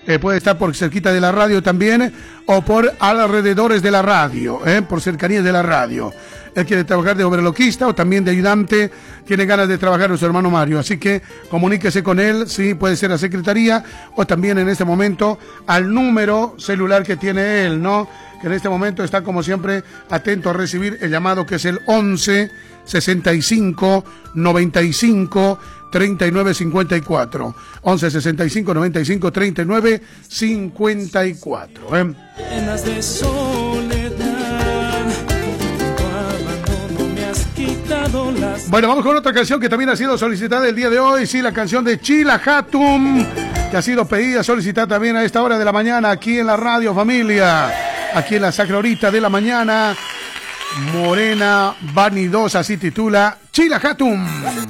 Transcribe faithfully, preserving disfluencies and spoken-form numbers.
eh, puede estar por cerquita de la radio también, o por alrededores de la radio, eh, por cercanías de la radio. Él quiere trabajar de overloquista o también de ayudante, tiene ganas de trabajar nuestro hermano Mario, así que comuníquese con él, sí, puede ser a secretaría o también en este momento al número celular que tiene él, ¿no? Que en este momento está como siempre atento a recibir el llamado, que es el once sesenta y cinco noventa y cinco treinta y nueve cincuenta y cuatro. once sesenta y cinco noventa y cinco treinta y nueve cincuenta y cuatro. ¿eh? De soledad, no me has quitado las... Bueno, vamos con otra canción que también ha sido solicitada el día de hoy. Sí, la canción de Chila Hatum, que ha sido pedida, solicitada también a esta hora de la mañana aquí en la radio, familia. Aquí en la Sacra Horita de la mañana. Morena Vanidosa, así titula Chila Hatum.